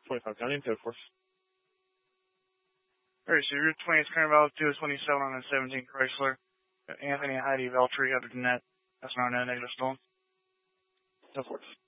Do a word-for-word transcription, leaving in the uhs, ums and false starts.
twenty-five County and code force. Alright, so your twentieth current value two is twenty-seven on a seventeen Chrysler. Anthony Heidi Veltri. Other than that, that's not a negative storm. Code force.